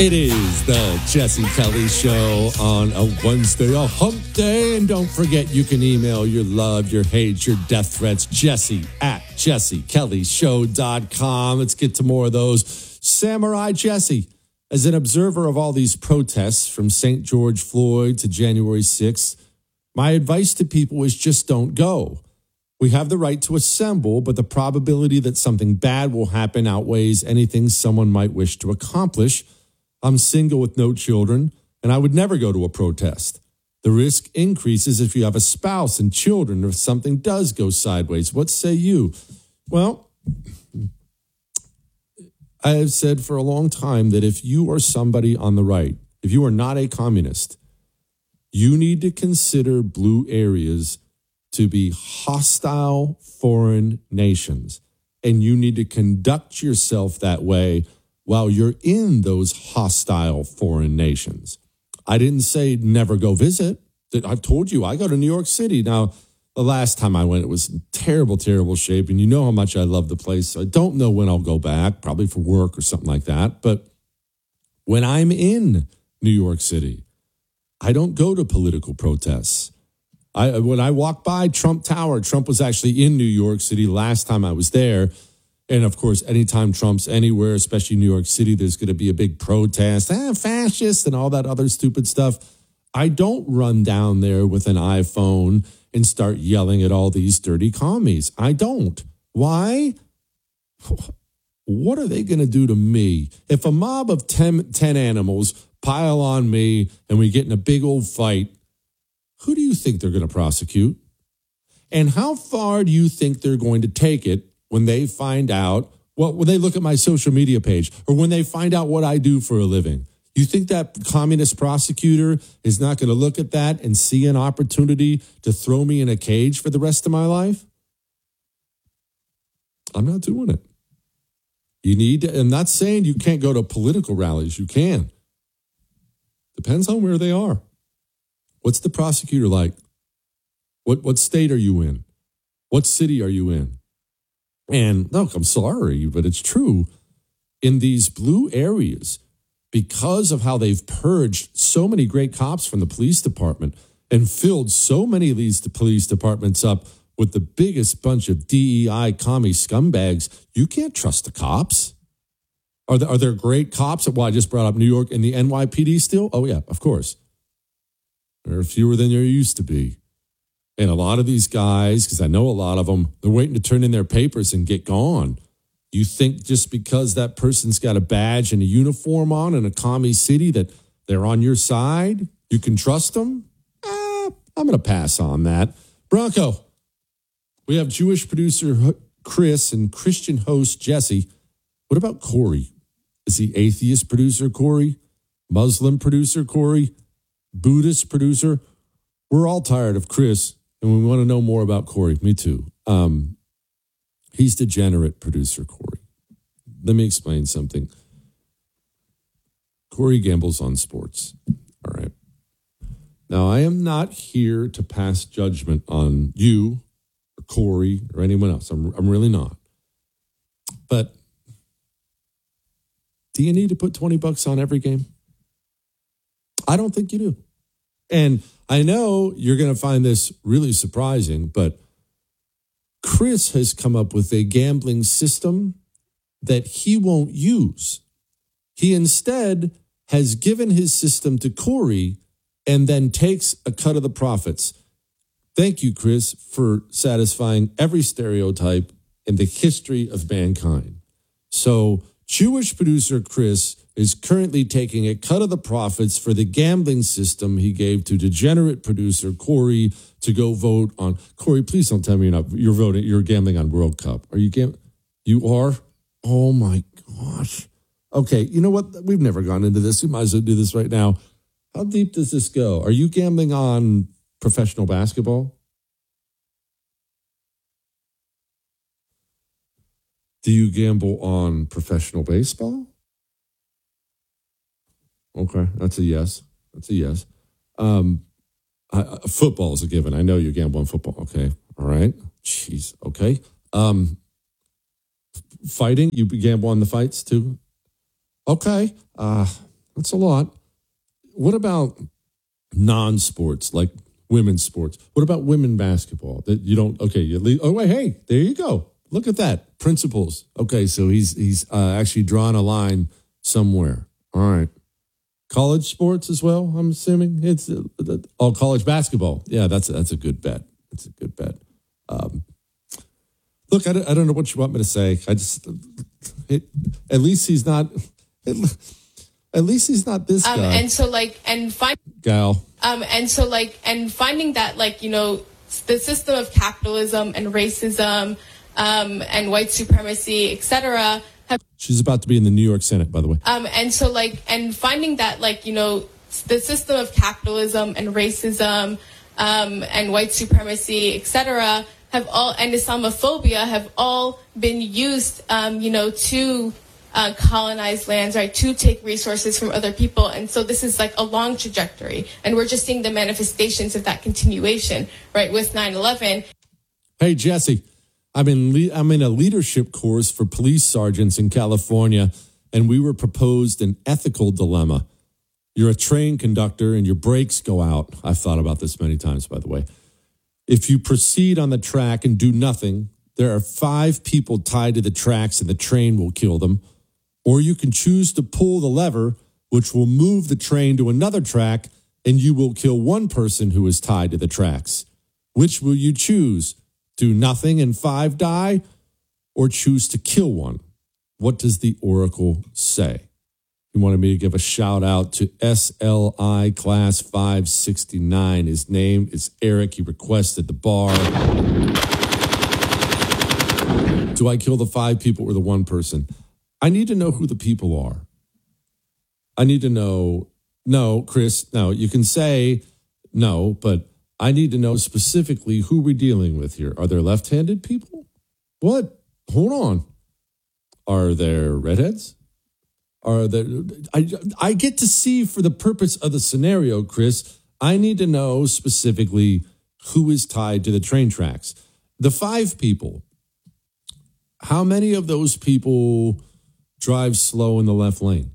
It is the Jesse Kelly Show on a Wednesday, a hump day. And don't forget, you can email your love, your hate, your death threats, Jesse at jessekellyshow.com. Let's get to more of those. Samurai Jesse, as an observer of all these protests from St. George Floyd to January 6th, my advice to people is just don't go. We have the right to assemble, but the probability that something bad will happen outweighs anything someone might wish to accomplish. I'm single with no children, and I would never go to a protest. The risk increases if you have a spouse and children, or if something does go sideways. What say you? Well, I have said for a long time that if you are somebody on the right, if you are not a communist, you need to consider blue areas to be hostile foreign nations, and you need to conduct yourself that way while you're in those hostile foreign nations. I didn't say never go visit. I've told you, I go to New York City. Now, the last time I went, it was in terrible, terrible shape. And you know how much I love the place. So I don't know when I'll go back, probably for work or something like that. But when I'm in New York City, I don't go to political protests. When I walk by Trump Tower, Trump was actually in New York City last time I was there. And, of course, anytime Trump's anywhere, especially New York City, there's going to be a big protest, fascist and all that other stupid stuff. I don't run down there with an iPhone and start yelling at all these dirty commies. I don't. Why? What are they going to do to me? If a mob of 10 animals pile on me and we get in a big old fight, who do you think they're going to prosecute? And how far do you think they're going to take it when they find out, when they look at my social media page, or when they find out what I do for a living? You think that communist prosecutor is not going to look at that and see an opportunity to throw me in a cage for the rest of my life? I'm not doing it. You need to, I'm not saying you can't go to political rallies. You can. Depends on where they are. What's the prosecutor like? What state are you in? What city are you in? And look, I'm sorry, but it's true. In these blue areas, because of how they've purged so many great cops from the police department and filled so many of these police departments up with the biggest bunch of DEI commie scumbags, you can't trust the cops. Are there great cops? Well, I just brought up New York and the NYPD still. Oh, yeah, of course. There are fewer than there used to be. And a lot of these guys, because I know a lot of them, they're waiting to turn in their papers and get gone. You think just because that person's got a badge and a uniform on in a commie city that they're on your side, you can trust them? I'm going to pass on that. Bronco, we have Jewish producer Chris and Christian host Jesse. What about Corey? Is he atheist producer Corey? Muslim producer Corey? Buddhist producer? We're all tired of Chris, and we want to know more about Corey. Me too. He's degenerate producer Corey. Let me explain something. Corey gambles on sports. All right. Now, I am not here to pass judgment on you or Corey or anyone else. I'm really not. But do you need to put $20 on every game? I don't think you do. And I know you're going to find this really surprising, but Chris has come up with a gambling system that he won't use. He instead has given his system to Corey and then takes a cut of the profits. Thank you, Chris, for satisfying every stereotype in the history of mankind. So Jewish producer Chris is currently taking a cut of the profits for the gambling system he gave to degenerate producer Corey to go vote on. Corey, please don't tell me you're gambling on World Cup. Are you gambling? You are? Oh my gosh. Okay, you know what? We've never gone into this. We might as well do this right now. How deep does this go? Are you gambling on professional basketball? Do you gamble on professional baseball? Okay, that's a yes. That's a yes. Football is a given. I know you gamble on football. Okay, all right. Jeez, okay. Fighting, you gamble on the fights too? Okay. That's a lot. What about non-sports, like women's sports? What about women basketball? That you don't, okay, you leave, oh, wait, hey, there you go. Look at that. Principles. Okay, so he's actually drawn a line somewhere. All right. College sports as well, I'm assuming. It's all college basketball. Yeah, that's a good bet. That's a good bet. Look, I don't know what you want me to say. At least he's not this guy. Gal. Finding that, the system of capitalism and racism and white supremacy, etc. She's about to be in the New York Senate, by the way. Finding that, the system of capitalism and racism and white supremacy, etc. and Islamophobia have all been used, to colonize lands, right, to take resources from other people. And so this is like a long trajectory. And we're just seeing the manifestations of that continuation, right, with 9/11. Hey, Jesse, I'm in a leadership course for police sergeants in California, and we were proposed an ethical dilemma. You're a train conductor and your brakes go out. I've thought about this many times, by the way. If you proceed on the track and do nothing, there are 5 people tied to the tracks and the train will kill them. Or you can choose to pull the lever, which will move the train to another track, and you will kill 1 person who is tied to the tracks. Which will you choose? Do nothing and 5 die? Or choose to kill 1? What does the oracle say? He wanted me to give a shout out to SLI Class 569. His name is Eric. He requested the bar. Do I kill the 5 people or the 1 person? I need to know who the people are. I need to know, no, Chris, no, you can say no, but I need to know specifically who we're dealing with here. Are there left-handed people? What? Hold on. Are there redheads? Are there? I get to see for the purpose of the scenario, Chris. I need to know specifically who is tied to the train tracks. The 5 people. How many of those people drive slow in the left lane?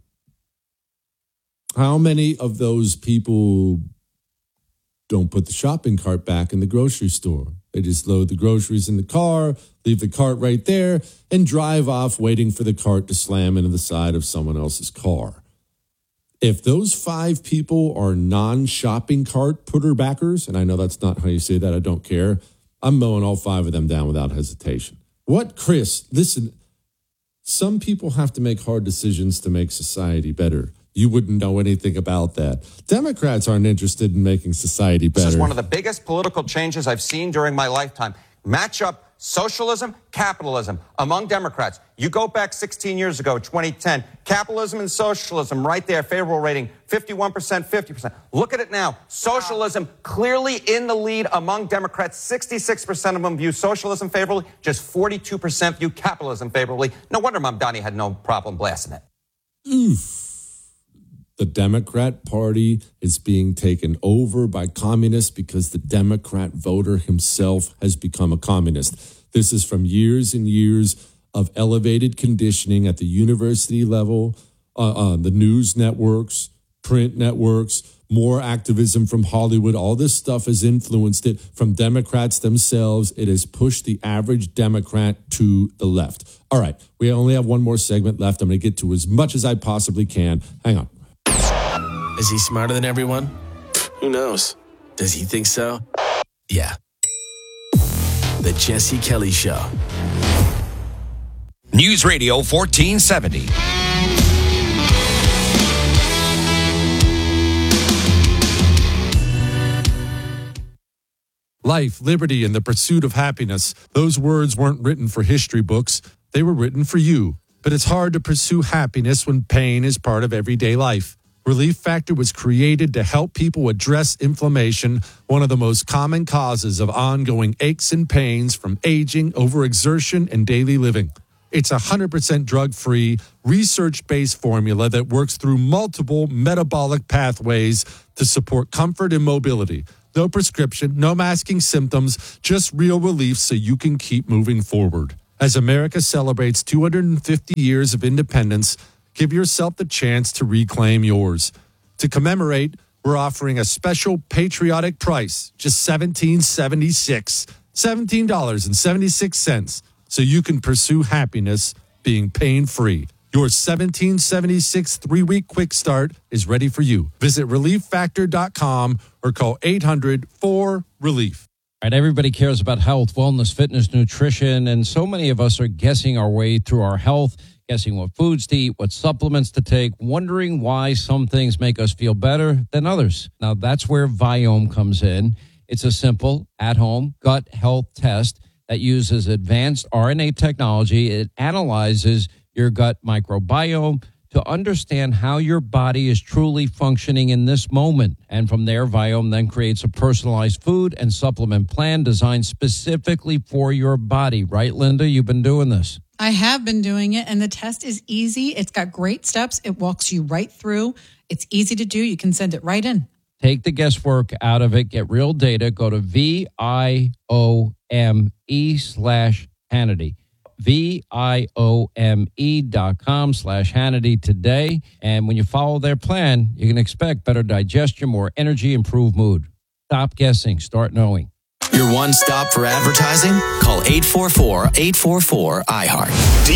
How many of those people don't put the shopping cart back in the grocery store? They just load the groceries in the car, leave the cart right there, and drive off waiting for the cart to slam into the side of someone else's car. If those 5 people are non-shopping cart putter backers, and I know that's not how you say that, I don't care, I'm mowing all 5 of them down without hesitation. What, Chris? Listen, some people have to make hard decisions to make society better. You wouldn't know anything about that. Democrats aren't interested in making society better. This is one of the biggest political changes I've seen during my lifetime. Match up socialism, capitalism among Democrats. You go back 16 years ago, 2010, capitalism and socialism right there, favorable rating, 51%, 50%. Look at it now. Socialism clearly in the lead among Democrats. 66% of them view socialism favorably, just 42% view capitalism favorably. No wonder Mamdani had no problem blasting it. Oof. The Democrat Party is being taken over by communists because the Democrat voter himself has become a communist. This is from years and years of elevated conditioning at the university level, the news networks, print networks, more activism from Hollywood. All this stuff has influenced it from Democrats themselves. It has pushed the average Democrat to the left. All right, we only have one more segment left. I'm going to get to as much as I possibly can. Hang on. Is he smarter than everyone? Who knows? Does he think so? Yeah. The Jesse Kelly Show. News Radio 1470. Life, liberty, and the pursuit of happiness. Those words weren't written for history books. They were written for you. But it's hard to pursue happiness when pain is part of everyday life. Relief Factor was created to help people address inflammation, one of the most common causes of ongoing aches and pains from aging, overexertion, and daily living. It's 100% drug-free, research-based formula that works through multiple metabolic pathways to support comfort and mobility. No prescription, no masking symptoms, just real relief so you can keep moving forward. As America celebrates 250 years of independence, Give yourself the chance to reclaim yours. To commemorate, we're offering a special patriotic price, just $17.76. $17.76, so you can pursue happiness being pain-free. Your $17.76 3-week quick start is ready for you. Visit ReliefFactor.com or call 800-4RELIEF. All right, everybody cares about health, wellness, fitness, nutrition, and so many of us are guessing our way through our health, guessing what foods to eat, what supplements to take, wondering why some things make us feel better than others. Now, that's where Viome comes in. It's a simple, at-home gut health test that uses advanced RNA technology. It analyzes your gut microbiome to understand how your body is truly functioning in this moment. And from there, Viome then creates a personalized food and supplement plan designed specifically for your body. Right, Linda? You've been doing this. I have been doing it, and the test is easy. It's got great steps. It walks you right through. It's easy to do. You can send it right in. Take the guesswork out of it. Get real data. Go to VIOME/Hannity. VIOME.com/Hannity today. And when you follow their plan, you can expect better digestion, more energy, improved mood. Stop guessing. Start knowing. Your one stop for advertising? Call 844-844-iHeart.